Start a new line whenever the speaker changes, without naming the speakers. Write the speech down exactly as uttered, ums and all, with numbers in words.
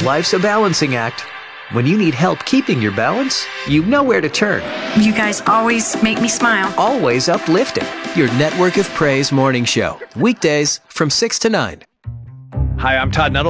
Life's a balancing act. When you need help keeping your balance, you know where to turn.
You guys always make me smile.
Always uplifting.
Your Network of Praise morning show. Weekdays from six to nine.
Hi, I'm Todd Nuttall.